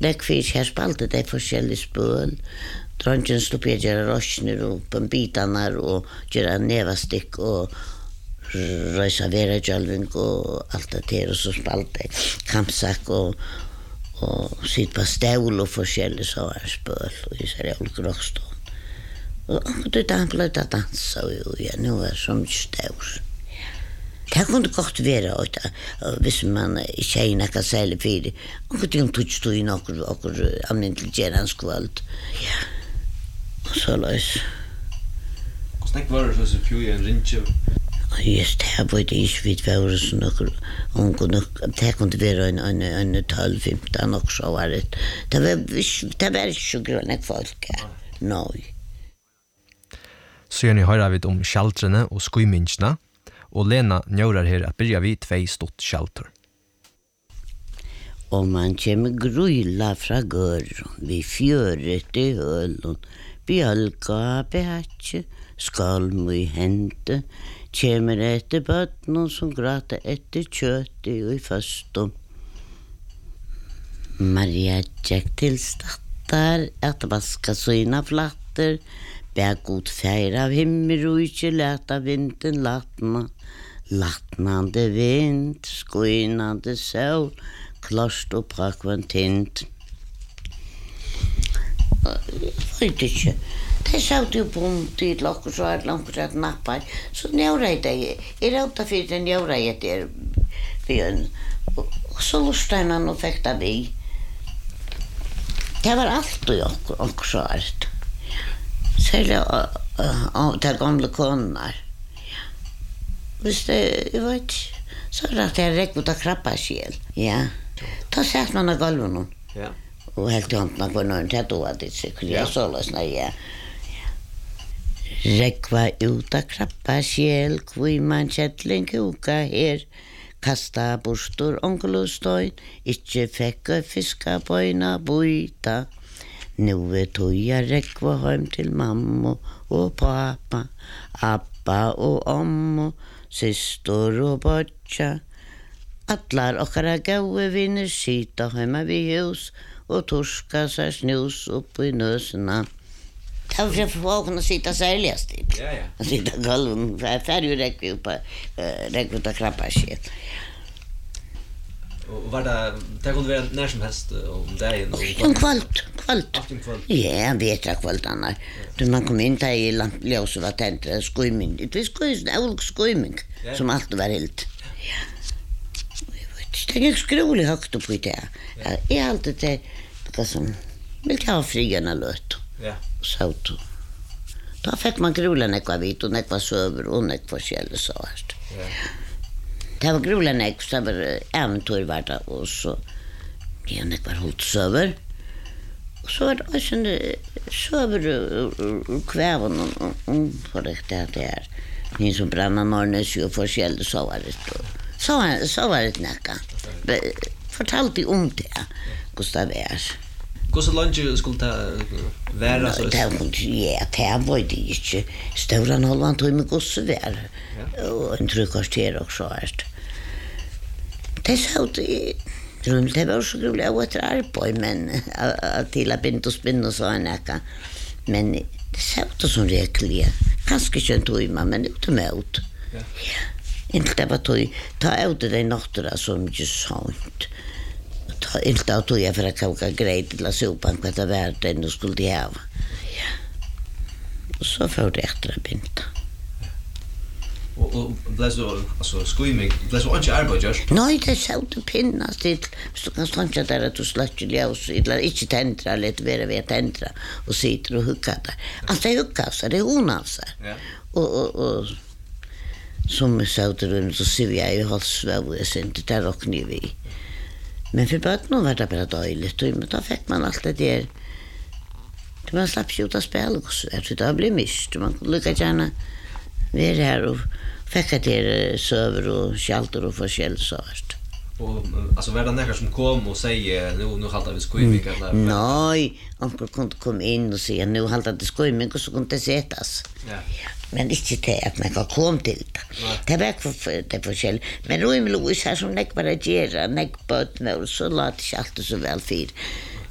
Nek fisk her spalte det forskjellig spøl. Dronjen stod på å gjøre rosner og bombitarnar og gjøre nevastikk og røysa verajølving og alt det der, og så spalte kampsak og sitt på stål og forskjellig så her spøl og i ser jeg rockstånd. Og det ble det dansa og ja, nå var det så mye stål. Det kunde godt være hvis man ikke er noe særlig fyrir. Og det tog stå i noe alminnelig gjeranskvalt. Ja. Og så løs. Hvordan var det så pjøy en rinje? Just det var det ikke vidt var så noe unge nok. Det kunne være en 12-15 nok så var det. Det var ikke så grønne folk. Nei. Så gjør ni høyre vidt om kjeltrene og skuiminsjene. Og Lena njører her at byrja vi 2 stort skjelter. Og man kommer grulla fra gøren, vi fjøret i hølen, bjølka behatje, skalm i hente, kommer etter bøtten som gråter etter kjøttet og i førstom. Maria tjekk til stattar, at vaska sina flatter, bæg god feir av himmel og ikke leta vinden latna. Latnande vind, skoinande sol, klost og prakvan tint. Jeg vet ikke. Det satt jo på til lokker så er langt at nappar. Så njøra jeg det. Jeg rauta for den njøra jeg der. Og så lusta han og fikk det vi. Det var alt og onker så er det. Særlig til gamle koner. Hvis det, jeg vet ikke, så er det at jeg rekk mot å krabba sjel. Ja. Da sett man av gulven. Ja. Og helt i hånden på noen til å ha det sikkert. Ja, så løsne, ja. Rekk var ut av krabba sjel, kvui man kjettling kuka her, kasta bostor onkelostøyn, ikke fekk fiska bøyna bøyta. Nu tog jeg rekk var hjem til mamma og pappa, abba og ommo, systor og bøtja. Atlar okkara gaue vinner sita hjemme vid hus og torska seg snus opp i nøsena. Det var for folkene sita særligast i. Ja, ja. Sita galven, færg rekk vi oppa, rekk ut av krabba skjel. Og var det kunne være nær som helst om dagen? Kvalt. Alt om kvalt? Ja, vet jeg kvalt annar. Då man kom in där i ljuset var tänt skuiming. Det var skuiming som alltid var helt. Ja. Det gick skroligt högt upp i det. Jag är alltid det som vill ha friarna löt. Ja. Så då fick man grola nekva vit och nekva söver och nekva käll så här. Ja. Det var grola nek så var äventyr vart och så det nekva hållt söver. Och så var det också en söver kväven och för det där. Ni som bränna norrnes ju för käll så var det då. Så var det näka. Fortalte om det. Gustav är. Hur så långt skulle det vara så? Det var det inte. Stora halvan tog med gosse vär. Och en tryckarter också här. Det så det var så roligt att vara på men till att binda och spinna så näka. Men det så som regel. Kanske inte tog man men utomot. Ja. Inte det var ta ut det nattra som ju sånt. Ta inte att jag för att koka grej till sopan vad det var den skulle de ha. Ja. Och så får det extra binta. Och det så alltså skuiming, det så inte arbete just. Nej, det så det pinnas det. Så kan stanna där att du släcker ljus eller inte tändra lite vara vet tändra och sitter och hugga där. Alltså det hugga så det onavsar. Ja. Och som sauter runt så ser jag ju halsvävs inte där och ni vi. Men för barnen var det bara dåligt och då fick man allt det där. Det man slapp ju att spela också. Det blev mist. Man kunde lika gärna vara här och fick det söver och skelter och forskjell så vart. Och alltså var det några som kom och säger nu haltar vi skuiming eller? Nej, onkel kunde komma in och säga nu haltar det skuiming och så kunde det sättas. Ja. Men inte det att man kan komma till det. Det var för det forskjell. Men då är Louis här som näck bara gera, näck på och så låt det allt så väl för.